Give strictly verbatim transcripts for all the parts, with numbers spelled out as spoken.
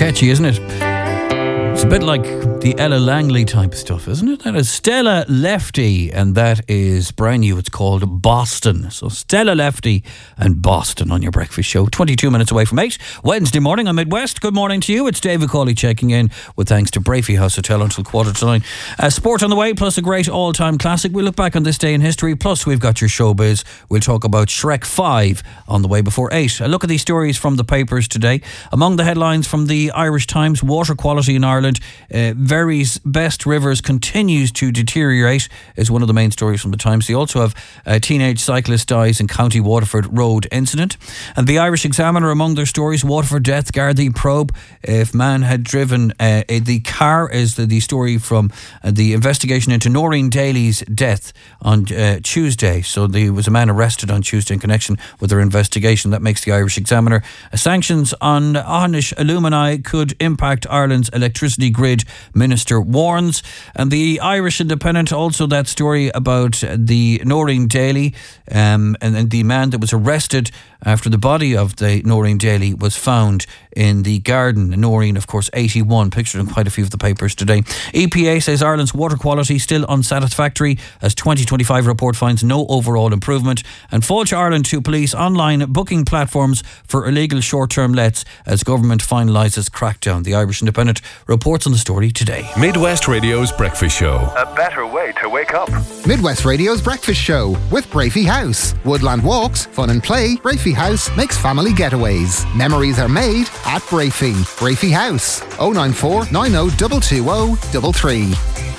catchy, isn't it? It's a bit like the Ella Langley type stuff, isn't it? That is Stella Lefty, and that is brand new. It's called Boston. So Stella Lefty and Boston on your breakfast show. twenty-two minutes away from eight. Wednesday morning on Midwest. Good morning to you. It's David Cawley checking in with thanks to Brafey House Hotel until quarter to nine. Uh, sport on the way, plus a great all-time classic. We'll look back on this day in history, plus we've got your showbiz. We'll talk about Shrek five on the way before eight. A look at these stories from the papers today. Among the headlines from the Irish Times, water quality in Ireland. Uh, Verry's best rivers continues to deteriorate is one of the main stories from the Times. They also have a teenage cyclist dies in County Waterford road incident. And the Irish Examiner, among their stories, Waterford death, Gardaí probe if man had driven uh, the car, is the, the story from uh, the investigation into Noreen Daly's death on uh, Tuesday. So there was a man arrested on Tuesday in connection with their investigation. That makes the Irish Examiner. Uh, sanctions on Anish Alumni could impact Ireland's electricity grid, Minister warns. And the Irish Independent, also that story about the Noreen Daly um, and, and the man that was arrested after the body of the Noreen Daly was found in the garden. Noreen, of course, eighty-one, pictured in quite a few of the papers today. E P A says Ireland's water quality still unsatisfactory as twenty twenty-five report finds no overall improvement. And Fáilte Ireland to police online booking platforms for illegal short-term lets as government finalises crackdown. The Irish Independent reports on the story today. Midwest Radio's Breakfast Show. A better way to wake up. Midwest Radio's Breakfast Show with Brafey House. Woodland walks, fun and play. Brafey House makes family getaways. Memories are made at Brafey. Brafey House. oh nine four nine oh two two oh three three.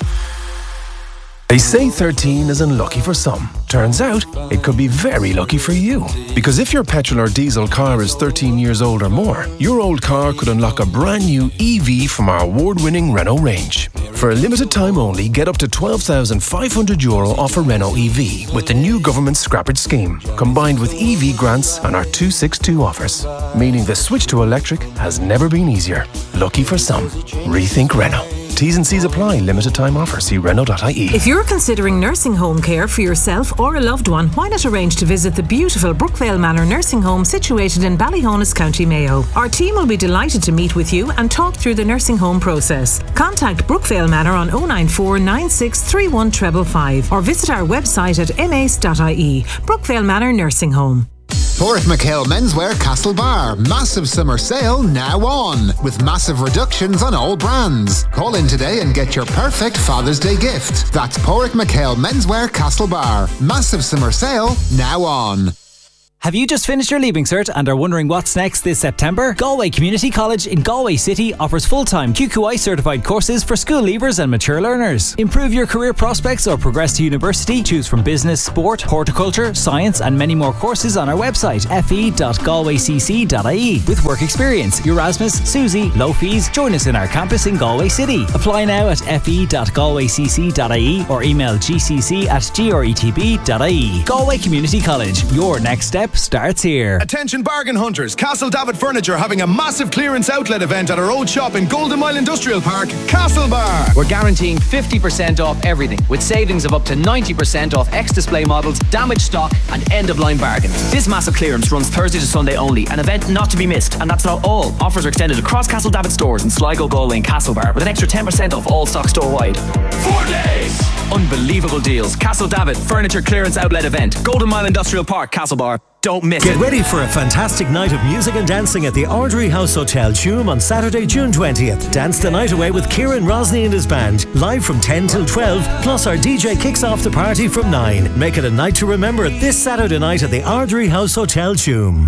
They say thirteen is unlucky for some. Turns out, it could be very lucky for you. Because if your petrol or diesel car is thirteen years old or more, your old car could unlock a brand new E V from our award-winning Renault range. For a limited time only, get up to twelve thousand five hundred euro off a Renault E V with the new government scrappage scheme, combined with E V grants and our two sixty-two offers. Meaning the switch to electric has never been easier. Lucky for some. Rethink Renault. T's and C's apply. Limited time offer. See Renault dot I E. If you're considering nursing home care for yourself or a loved one, why not arrange to visit the beautiful Brookvale Manor nursing home situated in Ballyhonus, County Mayo. Our team will be delighted to meet with you and talk through the nursing home process. Contact Brookvale Manor on oh nine four nine six three one five five or visit our website at m a c e dot I E. Brookvale Manor Nursing Home. Porrick McHale Menswear Castlebar. Massive summer sale now on, with massive reductions on all brands. Call in today and get your perfect Father's Day gift. That's Porrick McHale Menswear Castlebar. Massive summer sale now on. Have you just finished your Leaving Cert and are wondering what's next this September? Galway Community College in Galway City offers full-time Q Q I certified courses for school leavers and mature learners. Improve your career prospects or progress to university. Choose from business, sport, horticulture, science and many more courses on our website f e dot galway c c dot I E. With work experience, Erasmus, Susie, low fees. Join us in our campus in Galway City. Apply now at f e dot galway c c dot I E or email g c c at gretb dot I E. Galway Community College. Your next step starts here. Attention bargain hunters, Castle David Furniture having a massive clearance outlet event at our old shop in Golden Mile Industrial Park, Castlebar. We're guaranteeing fifty percent off everything, with savings of up to ninety percent off ex-display models, damaged stock and end-of-line bargains. This massive clearance runs Thursday to Sunday only, an event not to be missed. And that's not all. Offers are extended across Castle David stores in Sligo, Galway and Castlebar, with an extra ten percent off all stock store-wide. Four days! Unbelievable deals. Castle David Furniture Clearance Outlet Event, Golden Mile Industrial Park, Castlebar. Don't miss Get it. Get ready for a fantastic night of music and dancing at the Ardrey House Hotel, Tuam on Saturday, June twentieth. Dance the night away with Kieran Rosny and his band, live from ten till twelve, plus our D J kicks off the party from nine. Make it a night to remember this Saturday night at the Ardrey House Hotel, Tuam.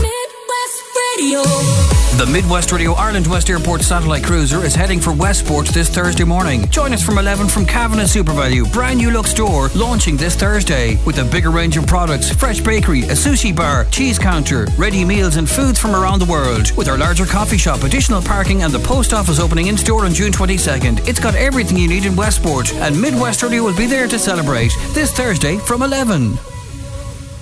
Radio. The Midwest Radio Ireland West Airport satellite cruiser is heading for Westport this Thursday morning. Join us from eleven from Cavan and SuperValue, brand new look store launching this Thursday with a bigger range of products, fresh bakery, a sushi bar, cheese counter, ready meals and foods from around the world. With our larger coffee shop, additional parking and the post office opening in store on June twenty-second. It's got everything you need in Westport, and Midwest Radio will be there to celebrate this Thursday from eleven.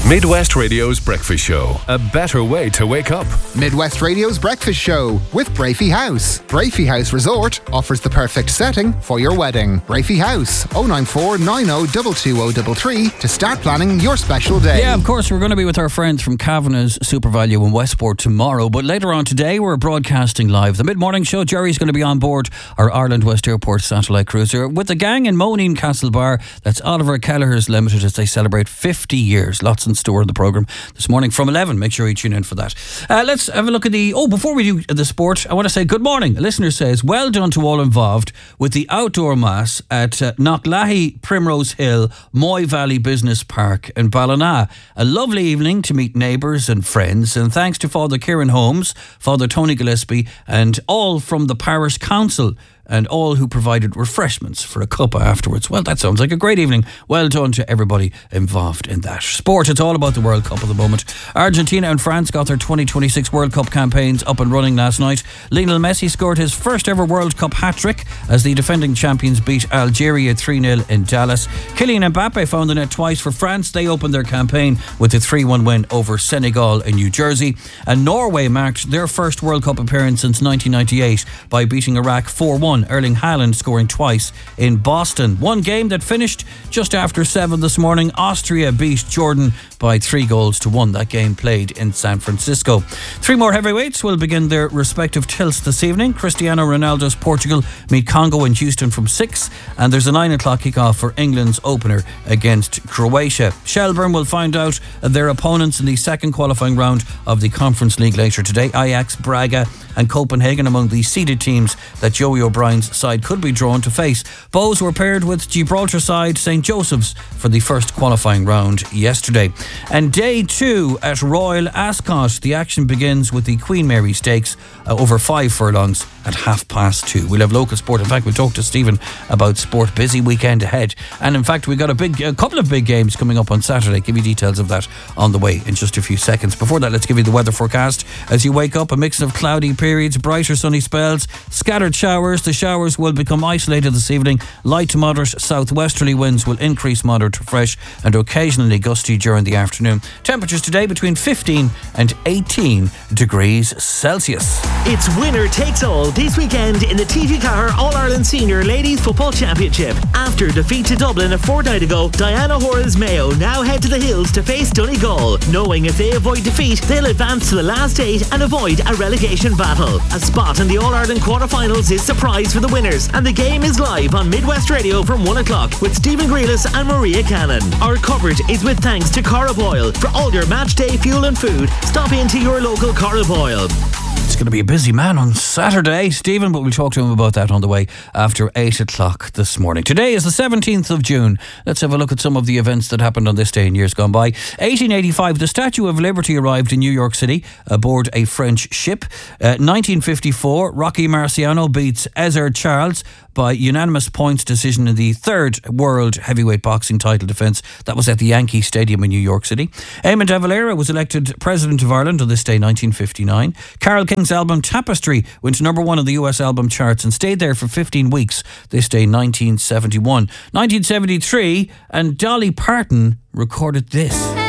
Midwest Radio's Breakfast Show. A better way to wake up. Midwest Radio's Breakfast Show with Brafey House. Brafey House Resort offers the perfect setting for your wedding. Brafey House, oh nine four nine oh two two oh three three to start planning your special day. Yeah, of course, we're going to be with our friends from Kavanagh's SuperValu in Westport tomorrow, but later on today we're broadcasting live. The mid-morning show, Jerry's going to be on board our Ireland West Airport satellite cruiser with the gang in Moneen Castlebar. That's Oliver Kelleher's Limited as they celebrate fifty years. Lots in store in the programme this morning from eleven. Make sure you tune in for that. Uh, let's have a look at the... Oh, before we do the sport, I want to say good morning. A listener says, well done to all involved with the outdoor mass at uh, Knocklahy Primrose Hill, Moy Valley Business Park in Ballina. A lovely evening to meet neighbours and friends, and thanks to Father Kieran Holmes, Father Tony Gillespie, and all from the parish council, and all who provided refreshments for a cuppa afterwards. Well, that sounds like a great evening. Well done to everybody involved in that. Sport, it's all about the World Cup at the moment. Argentina and France got their twenty twenty-six World Cup campaigns up and running last night. Lionel Messi scored his first ever World Cup hat-trick as the defending champions beat Algeria three nil in Dallas. Kylian Mbappe found the net twice for France. They opened their campaign with a three one win over Senegal in New Jersey. And Norway marked their first World Cup appearance since nineteen ninety-eight by beating Iraq four one. Erling Haaland scoring twice in Boston. One game that finished just after seven this morning. Austria beat Jordan by three goals to one. That game played in San Francisco. Three more heavyweights will begin their respective tilts this evening. Cristiano Ronaldo's Portugal meet Congo in Houston from six, and there's a nine o'clock kickoff for England's opener against Croatia. Shelbourne will find out their opponents in the second qualifying round of the Conference League later today. Ajax, Braga and Copenhagen among the seeded teams that Joey O'Brien's side could be drawn to face. Bows were paired with Gibraltar side Saint Joseph's for the first qualifying round yesterday. And day two at Royal Ascot, the action begins with the Queen Mary Stakes uh, over five furlongs at half past two. We'll have local sport. In fact, we'll talk to Stephen about sport. Busy weekend ahead. And in fact, we've got a big, a couple of big games coming up on Saturday. Give you details of that on the way in just a few seconds. Before that, let's give you the weather forecast. As you wake up, a mix of cloudy periods, brighter sunny spells, scattered showers. The showers will become isolated this evening. Light to moderate southwesterly winds will increase moderate to fresh and occasionally gusty during the afternoon. Temperatures today between fifteen and eighteen degrees Celsius. It's winner takes all this weekend in the T G Car All-Ireland Senior Ladies Football Championship. After defeat to Dublin a fortnight ago, Diana Horace Mayo now head to the hills to face Donegal, knowing if they avoid defeat, they'll advance to the last eight and avoid a relegation battle. A spot in the All-Ireland quarterfinals is surprise for the winners, and the game is live on Midwest Radio from one o'clock with Stephen Grealis and Maria Cannon. Our coverage is with thanks to Cara Boyle. For all your match day fuel and food, stop into your local Cara Boyle. It's going to be a busy man on Saturday, Stephen, but we'll talk to him about that on the way after eight o'clock this morning. Today is the seventeenth of June. Let's have a look at some of the events that happened on this day in years gone by. eighteen eighty-five, the Statue of Liberty arrived in New York City aboard a French ship. Uh, nineteen fifty-four, Rocky Marciano beats Ezer Charles by unanimous points decision in the third world heavyweight boxing title defence. That was at the Yankee Stadium in New York City. Eamon de Valera was elected President of Ireland on this day, nineteen fifty-nine. Carole King's album Tapestry went to number one on the U S album charts and stayed there for fifteen weeks. This day, nineteen seventy-one. nineteen seventy-three, and Dolly Parton recorded this.